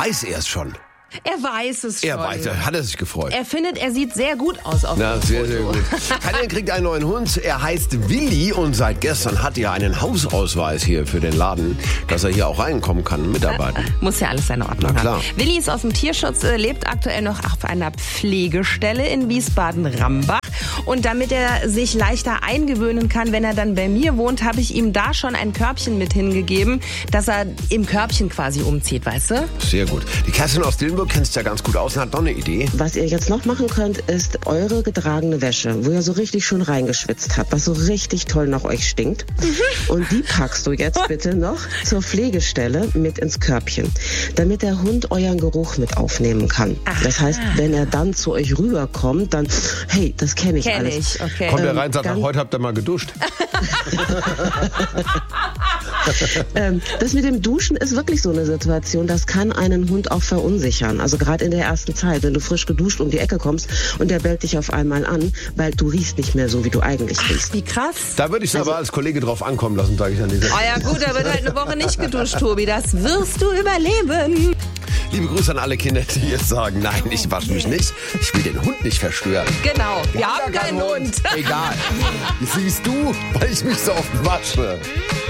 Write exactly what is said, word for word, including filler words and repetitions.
weiß er es schon? Er weiß es schon. Er weiß, er hat er sich gefreut. Er findet, er sieht sehr gut aus auf Na, dem sehr, Foto. sehr gut. Katja kriegt einen neuen Hund. Er heißt Willi und seit gestern hat er einen Hausausweis hier für den Laden, dass er hier auch reinkommen kann, mitarbeiten. Muss ja alles seine Ordnung Na klar. haben. Willi ist aus dem Tierschutz, äh, lebt aktuell noch auf einer Pflegestelle in Wiesbaden-Rambach. Und damit er sich leichter eingewöhnen kann, wenn er dann bei mir wohnt, habe ich ihm da schon ein Körbchen mit hingegeben, dass er im Körbchen quasi umzieht, weißt du? Sehr gut. Die Kerstin aus Dillenburg kennst ja ganz gut aus und hat noch eine Idee. Was ihr jetzt noch machen könnt, ist eure getragene Wäsche, wo ihr so richtig schön reingeschwitzt habt, was so richtig toll nach euch stinkt. Mhm. Und die packst du jetzt bitte noch zur Pflegestelle mit ins Körbchen, damit der Hund euren Geruch mit aufnehmen kann. Aha. Das heißt, wenn er dann zu euch rüberkommt, dann, hey, das kenne ich Kenn alles. Ich, okay. Kommt er rein und sagt, ach, heute habt ihr mal geduscht. ähm, das mit dem Duschen ist wirklich so eine Situation, das kann einen Hund auch verunsichern. Also gerade in der ersten Zeit, wenn du frisch geduscht um die Ecke kommst und der bellt dich auf einmal an, weil du riechst nicht mehr so, wie du eigentlich riechst. Wie krass. Da würde ich es Also, aber als Kollege drauf ankommen lassen, sage ich an dieser Oh ja gut, da wird halt eine Woche nicht geduscht, Tobi. Das wirst du überleben. Liebe Grüße an alle Kinder, die jetzt sagen, nein, ich wasche mich nicht. Ich will den Hund nicht verstören. Genau, wir haben keinen Hund. Egal. Siehst du, weil ich mich so oft wasche.